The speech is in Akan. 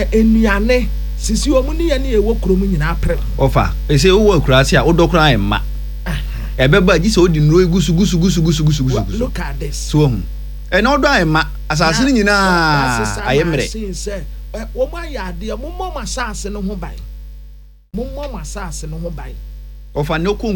enuane sisi omu ni ye na ewo krom nyina pre ofa ese wo akurase a wodokora emma ebeba gi se odi nro egusu gusu look at this so hu na odo emma asase ni nyina ayemre wo ma ya de mo asase no ho ban mo asase no ho ban ofa no